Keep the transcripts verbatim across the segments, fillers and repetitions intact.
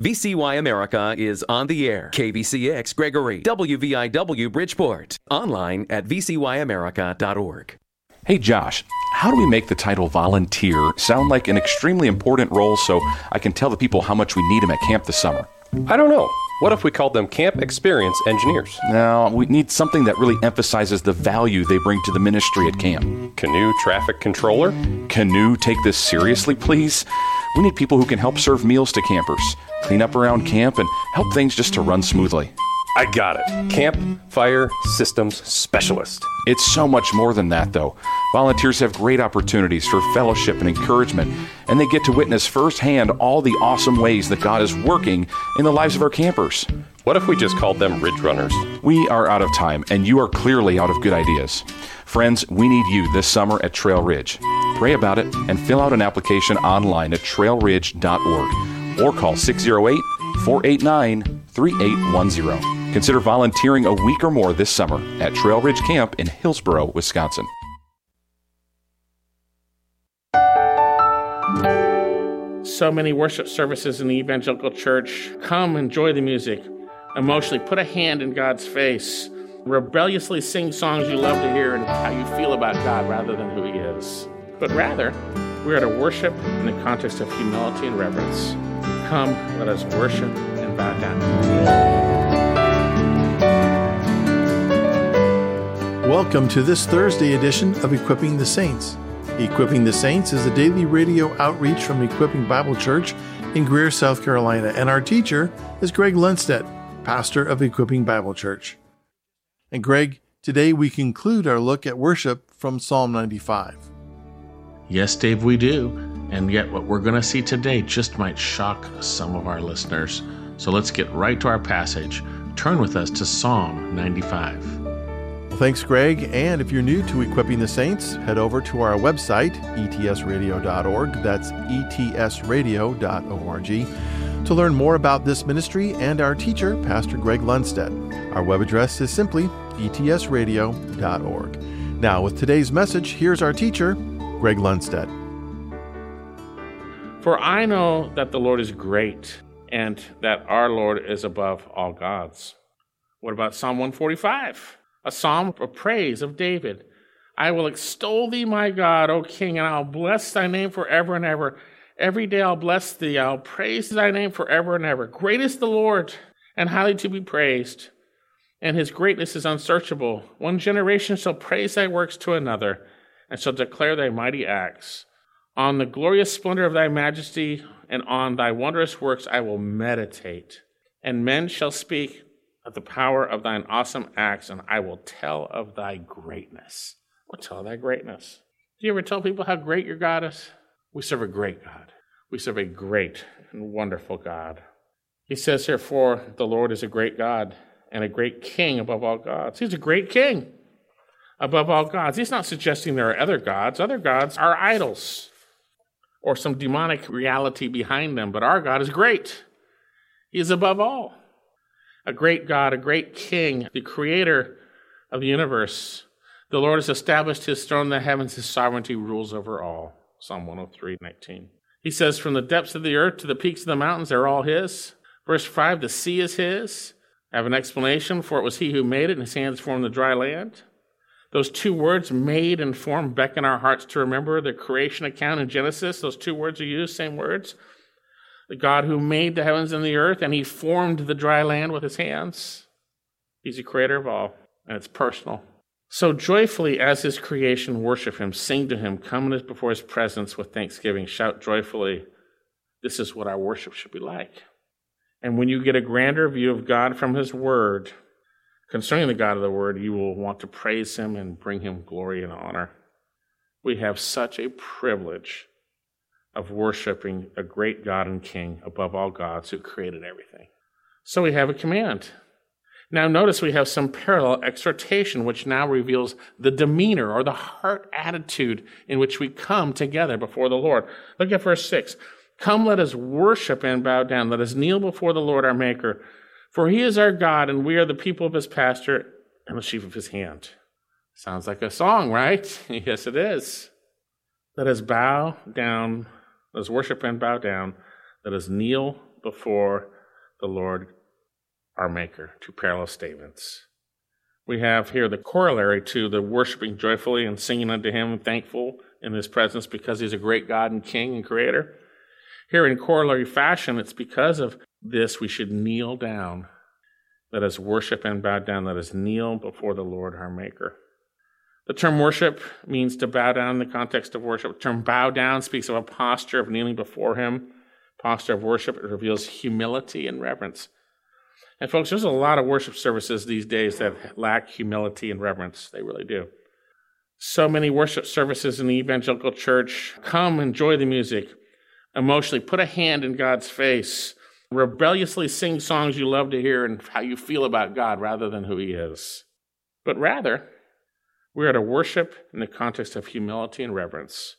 V C Y America is on the air. K B C X Gregory, W V I W Bridgeport. Online at v c y america dot org. Hey Josh, how do we make the title volunteer sound like an extremely important role so I can tell the people how much we need them at camp this summer? I don't know. What if we called them Camp Experience Engineers? No, we need something that really emphasizes the value they bring to the ministry at camp. Canoe Traffic Controller? Canoe, take this seriously, please? We need people who can help serve meals to campers, clean up around camp, and help things just to run smoothly. I got it. Camp Fire Systems Specialist. It's so much more than that, though. Volunteers have great opportunities for fellowship and encouragement, and they get to witness firsthand all the awesome ways that God is working in the lives of our campers. What if we just called them Ridge Runners? We are out of time, and you are clearly out of good ideas. Friends, we need you this summer at Trail Ridge. Pray about it and fill out an application online at trail ridge dot org or call six oh eight, four eight nine, three eight one zero. Consider volunteering a week or more this summer at Trail Ridge Camp in Hillsboro, Wisconsin. So many worship services in the evangelical church. Come, enjoy the music. Emotionally, put a hand in God's face. Rebelliously sing songs you love to hear and how you feel about God rather than who He is. But rather, we are to worship in the context of humility and reverence. Come, let us worship and bow down. Welcome to this Thursday edition of Equipping the Saints. Equipping the Saints is a daily radio outreach from Equipping Bible Church in Greer, South Carolina, and our teacher is Greg Lundstedt, pastor of Equipping Bible Church. And Greg, today we conclude our look at worship from Psalm ninety-five. Yes, Dave, we do. And yet what we're going to see today just might shock some of our listeners. So let's get right to our passage. Turn with us to Psalm ninety-five. Well, thanks, Greg. And if you're new to Equipping the Saints, head over to our website, e t s radio dot org. That's e t s radio dot org to learn more about this ministry and our teacher, Pastor Greg Lundstedt. Our web address is simply e t s radio dot org. Now, with today's message, here's our teacher, Greg Lundstedt. For I know that the Lord is great and that our Lord is above all gods. What about Psalm one forty-five? A psalm of praise of David. I will extol thee, my God, O King, and I'll bless thy name forever and ever. Every day I'll bless thee. I'll praise thy name forever and ever. Great is the Lord, and highly to be praised, and his greatness is unsearchable. One generation shall praise thy works to another, and shall declare thy mighty acts. On the glorious splendor of thy majesty, and on thy wondrous works I will meditate. And men shall speak of the power of thine awesome acts, and I will tell of thy greatness. We'll tell of thy greatness. Do you ever tell people how great your God is? We serve a great God. We serve a great and wonderful God. He says here, for the Lord is a great God and a great King above all gods. He's a great King above all gods. He's not suggesting there are other gods. Other gods are idols or some demonic reality behind them, but our God is great. He is above all. A great God, a great King, the creator of the universe. The Lord has established his throne in the heavens. His sovereignty rules over all. Psalm one oh three, nineteen. He says, from the depths of the earth to the peaks of the mountains, they're all his. Verse five, the sea is his. I have an explanation, for it was he who made it, and his hands formed the dry land. Those two words, made and formed, beckon our hearts to remember the creation account in Genesis. Those two words are used, same words. The God who made the heavens and the earth, and he formed the dry land with his hands. He's the creator of all, and it's personal. So joyfully as his creation, worship him, sing to him, come before his presence with thanksgiving, shout joyfully. This is what our worship should be like. And when you get a grander view of God from his word, concerning the God of the word, you will want to praise him and bring him glory and honor. We have such a privilege of worshiping a great God and King above all gods who created everything. So we have a command. Now notice we have some parallel exhortation, which now reveals the demeanor or the heart attitude in which we come together before the Lord. Look at verse six. Come, let us worship and bow down. Let us kneel before the Lord our Maker. For he is our God, and we are the people of his pasture and the sheep of his hand. Sounds like a song, right? Yes, it is. Let us bow down. Let us worship and bow down. Let us kneel before the Lord our Maker. Two parallel statements. We have here the corollary to the worshiping joyfully and singing unto him, thankful in his presence because he's a great God and King and Creator. Here in corollary fashion, it's because of this we should kneel down. Let us worship and bow down. Let us kneel before the Lord our Maker. The term worship means to bow down in the context of worship. The term bow down speaks of a posture of kneeling before him. Posture of worship, it reveals humility and reverence. And folks, there's a lot of worship services these days that lack humility and reverence. They really do. So many worship services in the evangelical church come, enjoy the music, emotionally put a hand in God's face, rebelliously sing songs you love to hear and how you feel about God rather than who he is. But rather, we are to worship in the context of humility and reverence.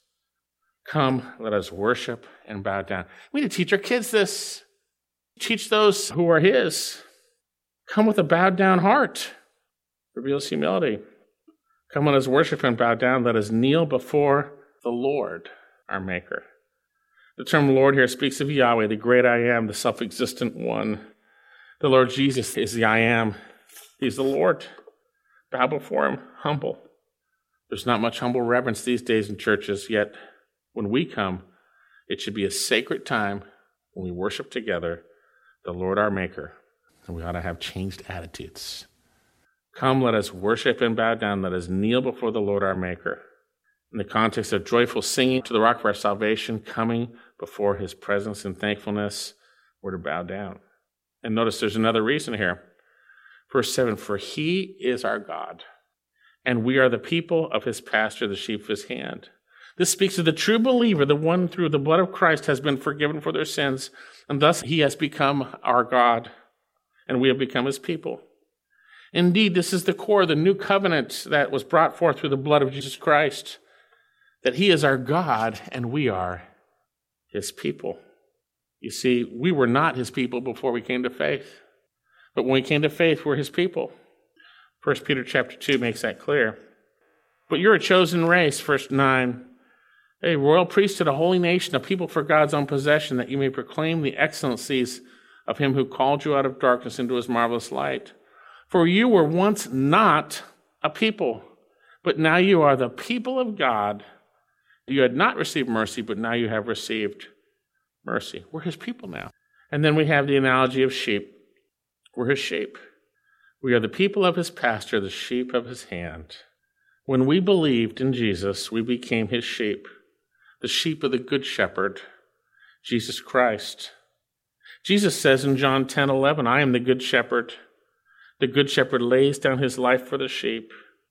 Come, let us worship and bow down. We need to teach our kids this. Teach those who are his. Come with a bowed down heart. Reveals humility. Come, let us worship and bow down. Let us kneel before the Lord, our Maker. The term Lord here speaks of Yahweh, the great I am, the self-existent one. The Lord Jesus is the I am. He's the Lord. Bow before him, humble. There's not much humble reverence these days in churches, yet when we come, it should be a sacred time when we worship together the Lord our Maker, and we ought to have changed attitudes. Come, let us worship and bow down. Let us kneel before the Lord our Maker. In the context of joyful singing to the rock of our salvation, coming before his presence in thankfulness, we're to bow down. And notice there's another reason here. Verse seven, for he is our God, and we are the people of his pasture, the sheep of his hand. This speaks of the true believer, the one through the blood of Christ has been forgiven for their sins, and thus he has become our God, and we have become his people. Indeed, this is the core of the new covenant that was brought forth through the blood of Jesus Christ, that he is our God, and we are his people. You see, we were not his people before we came to faith, but when we came to faith, we're his people. First Peter chapter two makes that clear. But you're a chosen race, verse nine, a royal priesthood, a holy nation, a people for God's own possession, that you may proclaim the excellencies of him who called you out of darkness into his marvelous light. For you were once not a people, but now you are the people of God. You had not received mercy, but now you have received mercy. We're his people now. And then we have the analogy of sheep. We're his sheep. We are the people of his pasture, the sheep of his hand. When we believed in Jesus, we became his sheep, the sheep of the good shepherd, Jesus Christ. Jesus says in John ten eleven, I am the good shepherd. The good shepherd lays down his life for the sheep.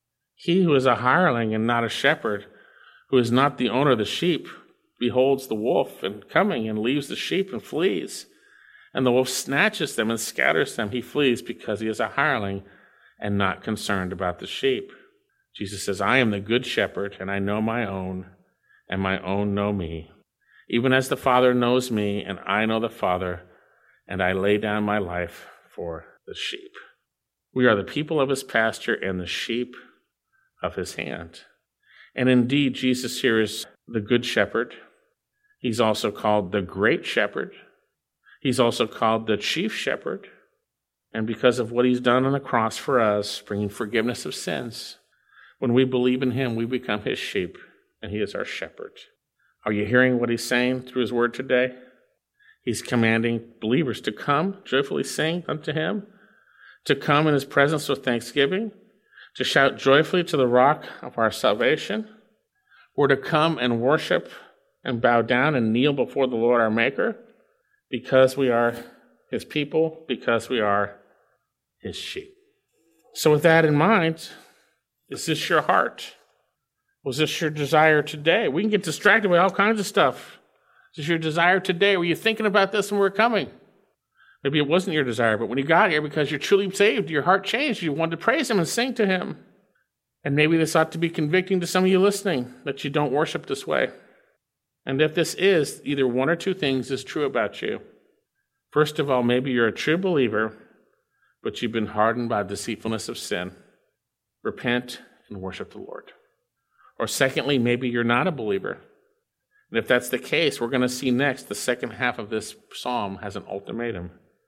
He who is a hireling and not a shepherd, who is not the owner of the sheep, beholds the wolf and coming and leaves the sheep and flees. And the wolf snatches them and scatters them. He flees because he is a hireling and not concerned about the sheep. Jesus says, I am the good shepherd, and I know my own, and my own know me. Even as the Father knows me, and I know the Father, and I lay down my life for the sheep. We are the people of his pasture and the sheep of his hand. And indeed, Jesus here is the good shepherd. He's also called the great shepherd. He's also called the chief shepherd. And because of what he's done on the cross for us, bringing forgiveness of sins, when we believe in him, we become his sheep, and he is our shepherd. Are you hearing what he's saying through his word today? He's commanding believers to come, joyfully sing unto him, to come in his presence with thanksgiving, to shout joyfully to the rock of our salvation. We're to come and worship and bow down and kneel before the Lord our Maker, because we are his people, because we are his sheep. So with that in mind, is this your heart? Was this your desire today? We can get distracted by all kinds of stuff. Is this your desire today? Were you thinking about this when we were coming? Maybe it wasn't your desire, but when you got here, because you're truly saved, your heart changed. You wanted to praise him and sing to him. And maybe this ought to be convicting to some of you listening, that you don't worship this way. And if this is, either one or two things is true about you. First of all, maybe you're a true believer, but you've been hardened by the deceitfulness of sin. Repent and worship the Lord. Or secondly, maybe you're not a believer. And if that's the case, we're going to see next the second half of this psalm has an ultimatum.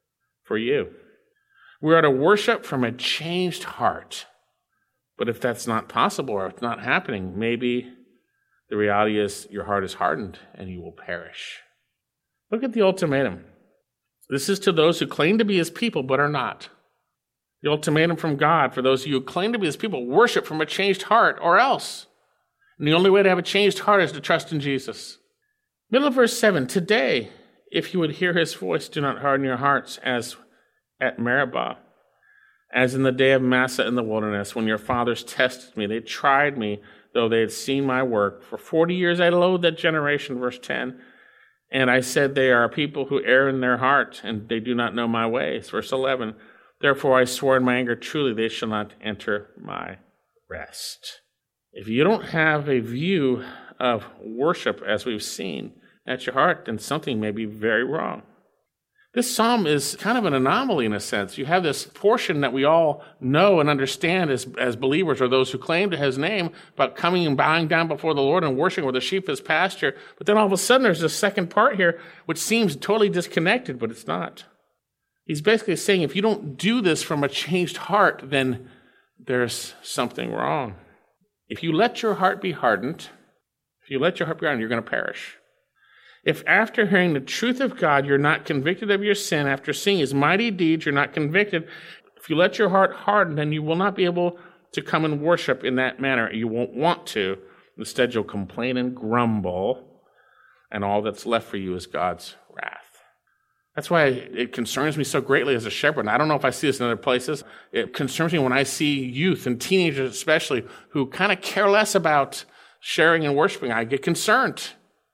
for you. We are to worship from a changed heart. But if that's not possible or it's not happening, maybe the reality is your heart is hardened and you will perish. Look at the ultimatum. This is to those who claim to be his people but are not. The ultimatum from God for those of you who claim to be his people, worship from a changed heart or else. And the only way to have a changed heart is to trust in Jesus. Middle of verse seven, today, if you would hear his voice, do not harden your hearts as at Meribah, as in the day of Massah in the wilderness, when your fathers tested me. They tried me, though they had seen my work. For forty years I loathed that generation, verse ten. And I said, they are a people who err in their heart, and they do not know my ways. Verse eleven, therefore I swore in my anger, truly they shall not enter my rest. If you don't have a view of worship as we've seen at your heart, then something may be very wrong. This psalm is kind of an anomaly in a sense. You have this portion that we all know and understand as, as believers or those who claim to his name about coming and bowing down before the Lord and worshiping where the sheep is pasture. But then all of a sudden there's this second part here which seems totally disconnected, but it's not. He's basically saying if you don't do this from a changed heart, then there's something wrong. If you let your heart be hardened, if you let your heart be hardened, you're going to perish. If after hearing the truth of God, you're not convicted of your sin, after seeing his mighty deeds, you're not convicted, if you let your heart harden, then you will not be able to come and worship in that manner. You won't want to. Instead, you'll complain and grumble, and all that's left for you is God's wrath. That's why it concerns me so greatly as a shepherd. And I don't know if I see this in other places. It concerns me when I see youth and teenagers especially who kind of care less about sharing and worshiping. I get concerned.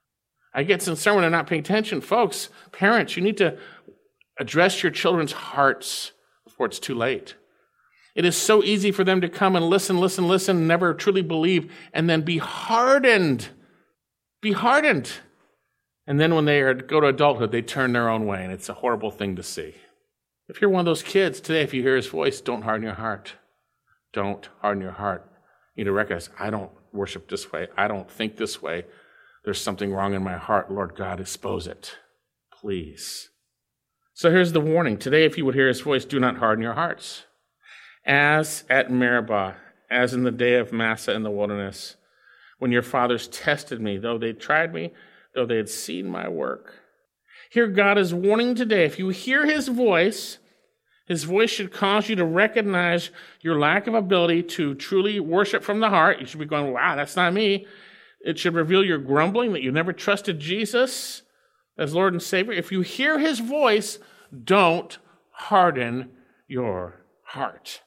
I get concerned when they're not paying attention. Folks, parents, you need to address your children's hearts before it's too late. It is so easy for them to come and listen, listen, listen, never truly believe, and then be hardened. Be hardened. And then when they are, go to adulthood, they turn their own way, and it's a horrible thing to see. If you're one of those kids today, if you hear his voice, don't harden your heart. Don't harden your heart. You need to recognize, I don't worship this way. I don't think this way. There's something wrong in my heart. Lord God, expose it, please. So here's the warning. Today, if you would hear his voice, do not harden your hearts. As at Meribah, as in the day of Massah in the wilderness, when your fathers tested me, though they tried me, though they had seen my work. Here God is warning today. If you hear his voice, his voice should cause you to recognize your lack of ability to truly worship from the heart. You should be going, wow, that's not me. It should reveal your grumbling, that you never trusted Jesus as Lord and Savior. If you hear his voice, don't harden your heart.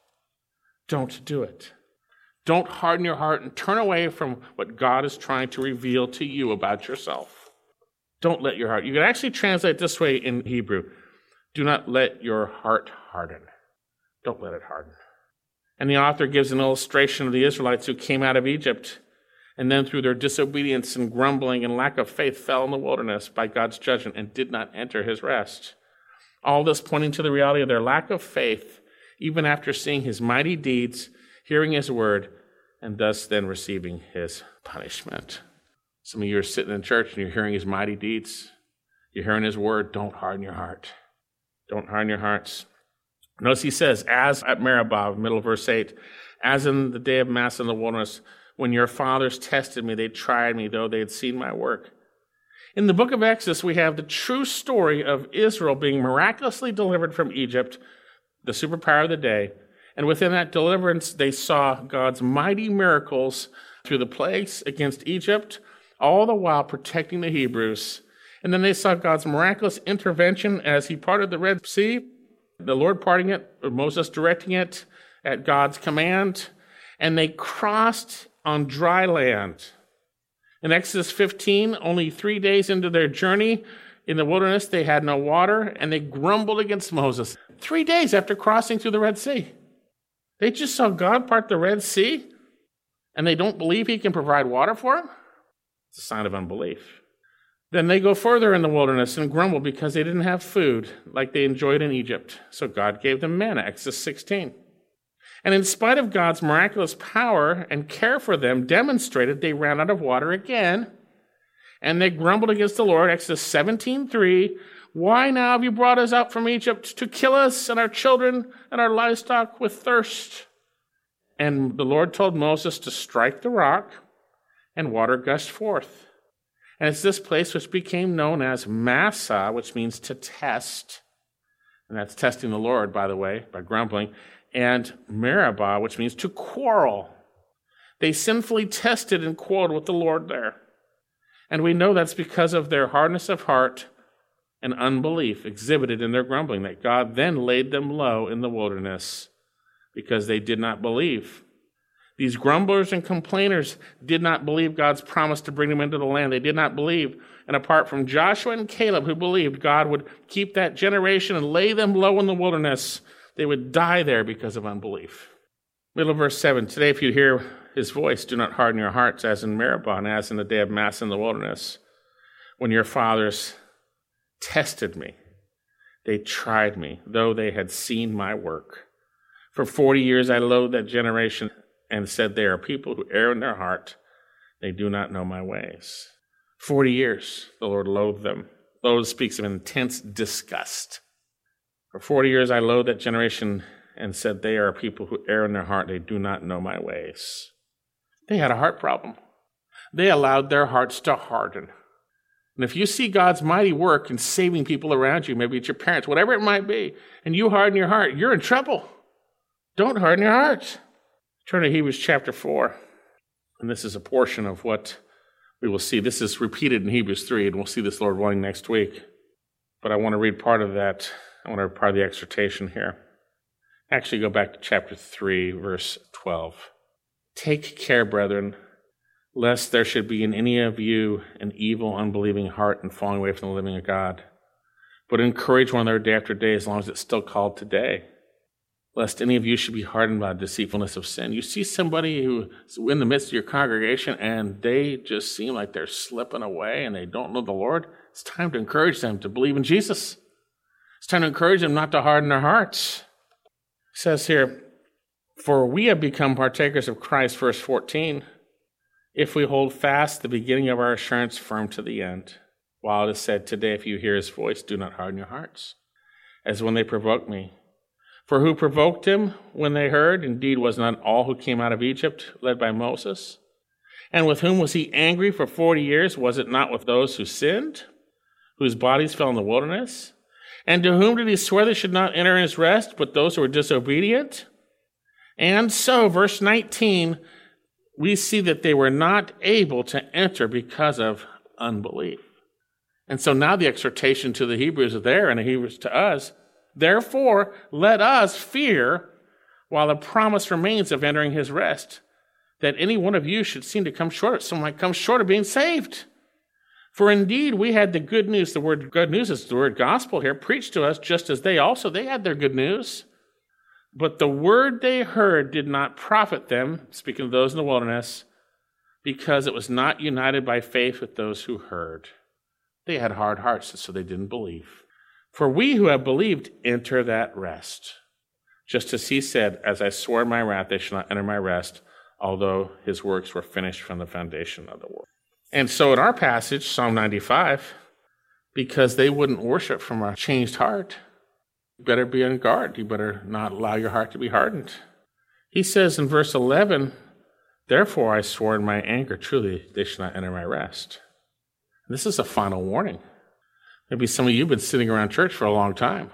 Don't do it. Don't harden your heart and turn away from what God is trying to reveal to you about yourself. Don't let your heart. You can actually translate this way in Hebrew. Do not let your heart harden. Don't let it harden. And the author gives an illustration of the Israelites who came out of Egypt and then through their disobedience and grumbling and lack of faith fell in the wilderness by God's judgment and did not enter his rest. All this pointing to the reality of their lack of faith, even after seeing his mighty deeds, hearing his word, and thus then receiving his punishment. Some of you are sitting in church and you're hearing his mighty deeds. You're hearing his word. Don't harden your heart. Don't harden your hearts. Notice he says, as at Meribah, middle of verse eight, as in the day of Massah in the wilderness, when your fathers tested me, they tried me, though they had seen my work. In the book of Exodus, we have the true story of Israel being miraculously delivered from Egypt, the superpower of the day. And within that deliverance, they saw God's mighty miracles through the plagues against Egypt, all the while protecting the Hebrews. And then they saw God's miraculous intervention as he parted the Red Sea, the Lord parting it, or Moses directing it at God's command. And they crossed on dry land. In Exodus fifteen, only three days into their journey in the wilderness, they had no water, and they grumbled against Moses. Three days after crossing through the Red Sea. They just saw God part the Red Sea, and they don't believe he can provide water for them? It's a sign of unbelief. Then they go further in the wilderness and grumble because they didn't have food like they enjoyed in Egypt. So God gave them manna, Exodus sixteen. And in spite of God's miraculous power and care for them demonstrated, they ran out of water again. And they grumbled against the Lord, Exodus seventeen three, Why now have you brought us out from Egypt to kill us and our children and our livestock with thirst? And the Lord told Moses to strike the rock, and water gushed forth. And it's this place which became known as Massah, which means to test. And that's testing the Lord, by the way, by grumbling. And Meribah, which means to quarrel. They sinfully tested and quarreled with the Lord there. And we know that's because of their hardness of heart and unbelief exhibited in their grumbling, that God then laid them low in the wilderness because they did not believe. These grumblers and complainers did not believe God's promise to bring them into the land. They did not believe. And apart from Joshua and Caleb, who believed God would keep that generation and lay them low in the wilderness, they would die there because of unbelief. Middle of verse seven, today if you hear his voice, do not harden your hearts as in Meribah and as in the day of Massah in the wilderness, when your fathers tested me. They tried me, though they had seen my work. For forty years I loathed that generation and said, they are people who err in their heart. They do not know my ways. Forty years the Lord loathed them. Loathed speaks of intense disgust. For forty years I loathed that generation and said, they are people who err in their heart. They do not know my ways. They had a heart problem. They allowed their hearts to harden. And if you see God's mighty work in saving people around you, maybe it's your parents, whatever it might be, and you harden your heart, you're in trouble. Don't harden your heart. Turn to Hebrews chapter four. And this is a portion of what we will see. This is repeated in Hebrews three, and we'll see this, Lord willing, next week. But I want to read part of that. I want to read part of the exhortation here. Actually, go back to chapter three, verse twelve. Take care, brethren, lest there should be in any of you an evil, unbelieving heart and falling away from the living of God. But encourage one another day after day, as long as it's still called today, lest any of you should be hardened by the deceitfulness of sin. You see somebody who's in the midst of your congregation and they just seem like they're slipping away and they don't know the Lord. It's time to encourage them to believe in Jesus. It's time to encourage them not to harden their hearts. It says here, for we have become partakers of Christ, verse fourteen, if we hold fast the beginning of our assurance firm to the end. While it is said, today if you hear his voice, do not harden your hearts, as when they provoked me. For who provoked him when they heard? Indeed, was not all who came out of Egypt led by Moses? And with whom was he angry for forty years? Was it not with those who sinned, whose bodies fell in the wilderness? And to whom did he swear they should not enter his rest, but those who were disobedient? And so, verse nineteen, we see that they were not able to enter because of unbelief. And so now the exhortation to the Hebrews are there, and the Hebrews to us, therefore, let us fear, while the promise remains of entering his rest, that any one of you should seem to come short, someone might come short of being saved. For indeed, we had the good news, the word good news is the word gospel here, preached to us just as they also, they had their good news. But the word they heard did not profit them, speaking of those in the wilderness, because it was not united by faith with those who heard. They had hard hearts, so they didn't believe. For we who have believed enter that rest. Just as he said, as I swore in my wrath, they shall not enter my rest, although his works were finished from the foundation of the world. And so in our passage, Psalm ninety-five, because they wouldn't worship from a changed heart, you better be on guard. You better not allow your heart to be hardened. He says in verse eleven, therefore I swore in my anger, truly they shall not enter my rest. This is a final warning. Maybe some of you have been sitting around church for a long time,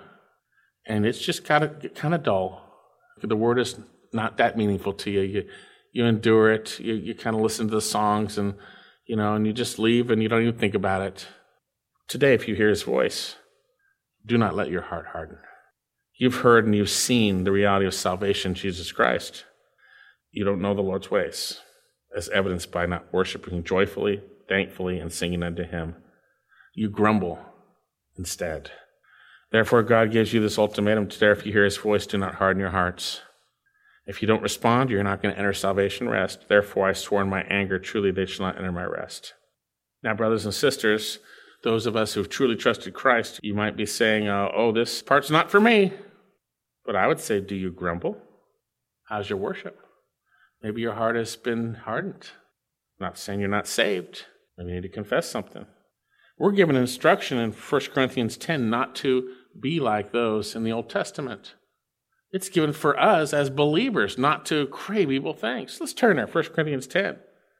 and it's just kind of kind of dull. The word is not that meaningful to you. You, you endure it. You, you kind of listen to the songs, and you know, and you just leave, and you don't even think about it. Today, if you hear his voice, do not let your heart harden. You've heard and you've seen the reality of salvation in Jesus Christ. You don't know the Lord's ways, as evidenced by not worshiping joyfully, thankfully, and singing unto him. You grumble instead. Therefore, God gives you this ultimatum today. If you hear his voice, do not harden your hearts. If you don't respond, you're not going to enter salvation rest. Therefore, I swore in my anger, truly they shall not enter my rest. Now, brothers and sisters, those of us who've truly trusted Christ, you might be saying, uh, oh, this part's not for me. But I would say, do you grumble? How's your worship? Maybe your heart has been hardened. I'm not saying you're not saved. Maybe you need to confess something. We're given instruction in First Corinthians ten not to be like those in the Old Testament. It's given for us as believers not to crave evil things. Let's turn there, First Corinthians ten.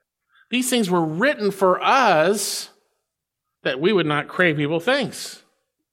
These things were written for us that we would not crave evil things.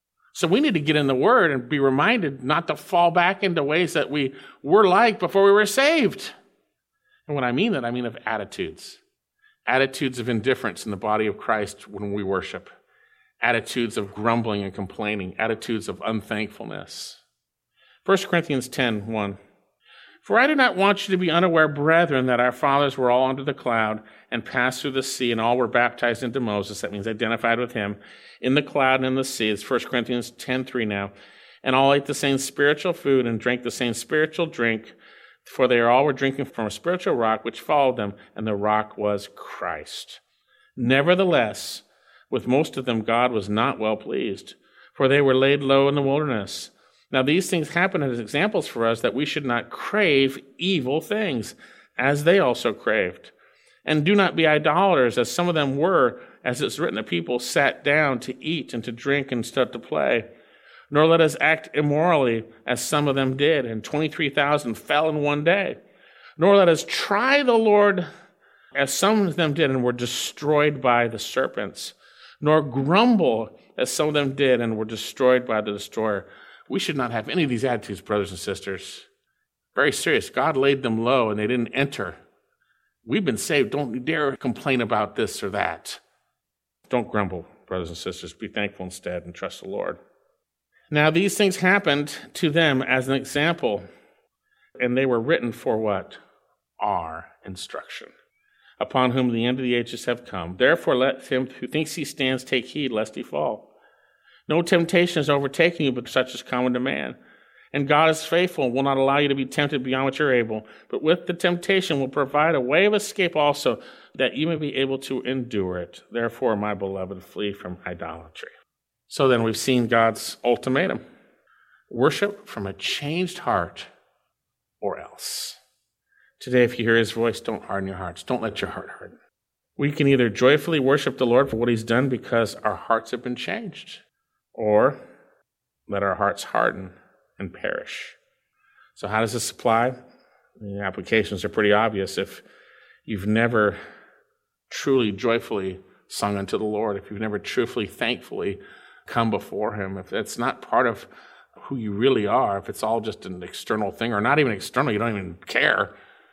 So we need to get in the Word and be reminded not to fall back into ways that we were like before we were saved. And when I mean that, I mean of attitudes. Attitudes of indifference in the body of Christ when we worship. Attitudes of grumbling and complaining. Attitudes of unthankfulness. First Corinthians ten, one. For I do not want you to be unaware, brethren, that our fathers were all under the cloud and passed through the sea, and all were baptized into Moses. That means identified with him in the cloud and in the sea. It's First Corinthians ten, three now. And all ate the same spiritual food and drank the same spiritual drink, for they all were drinking from a spiritual rock which followed them, and the rock was Christ. Nevertheless, with most of them God was not well pleased, for they were laid low in the wilderness. Now these things happen as examples for us that we should not crave evil things, as they also craved. And do not be idolaters, as some of them were, as it's written, the people sat down to eat and to drink and stood to play. Nor let us act immorally, as some of them did, and twenty-three thousand fell in one day. Nor let us try the Lord, as some of them did, and were destroyed by the serpents. Nor grumble, as some of them did, and were destroyed by the destroyer. We should not have any of these attitudes, brothers and sisters. Very serious. God laid them low, and they didn't enter. We've been saved. Don't dare complain about this or that. Don't grumble, brothers and sisters. Be thankful instead and trust the Lord. Now, these things happened to them as an example, and they were written for what? Our instruction, upon whom the end of the ages have come. Therefore, let him who thinks he stands take heed lest he fall. No temptation is overtaking you, but such is common to man. And God is faithful and will not allow you to be tempted beyond what you're able, but with the temptation will provide a way of escape also, that you may be able to endure it. Therefore, my beloved, flee from idolatry. So then we've seen God's ultimatum. Worship from a changed heart or else. Today, if you hear his voice, don't harden your hearts. Don't let your heart harden. We can either joyfully worship the Lord for what he's done because our hearts have been changed, or let our hearts harden and perish. So how does this apply? The applications are pretty obvious. If you've never truly joyfully sung unto the Lord, if you've never truthfully, thankfully come before him, if it's not part of who you really are, if it's all just an external thing, or not even external, you don't even care,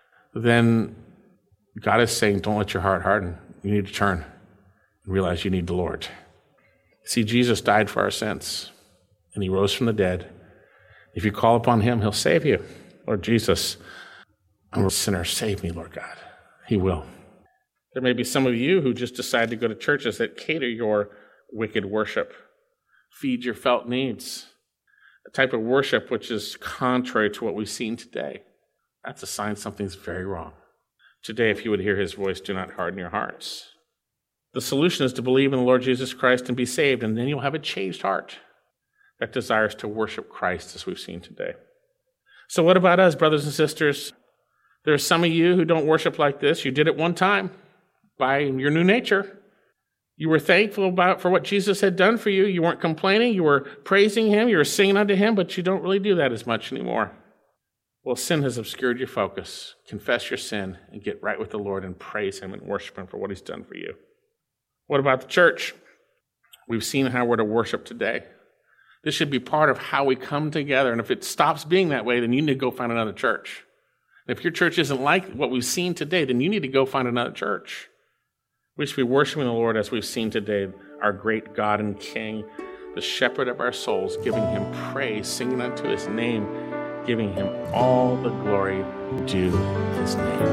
then God is saying, don't let your heart harden. You need to turn and realize you need the Lord. See, Jesus died for our sins, and he rose from the dead. If you call upon him, he'll save you. Lord Jesus, I'm a sinner. Save me, Lord God. He will. There may be some of you who just decide to go to churches that cater your wicked worship, feed your felt needs, a type of worship which is contrary to what we've seen today. That's a sign something's very wrong. Today, if you would hear his voice, do not harden your hearts. The solution is to believe in the Lord Jesus Christ and be saved, and then you'll have a changed heart that desires to worship Christ, as we've seen today. So what about us, brothers and sisters? There are some of you who don't worship like this. You did it one time by your new nature. You were thankful about for what Jesus had done for you. You weren't complaining. You were praising him. You were singing unto him, but you don't really do that as much anymore. Well, sin has obscured your focus. Confess your sin and get right with the Lord and praise him and worship him for what he's done for you. What about the church? We've seen how we're to worship today. This should be part of how we come together. And if it stops being that way, then you need to go find another church. And if your church isn't like what we've seen today, then you need to go find another church. We should be worshiping the Lord as we've seen today, our great God and King, the shepherd of our souls, giving him praise, singing unto his name, giving him all the glory due his name.